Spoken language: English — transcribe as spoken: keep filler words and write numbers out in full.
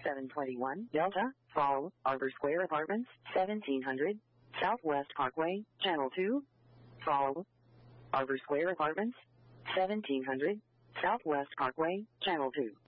seven twenty-one Delta, Fall, Arbor Square Apartments, seventeen hundred Southwest Parkway, Channel two. Fall, Arbor Square Apartments, seventeen hundred Southwest Parkway, Channel two.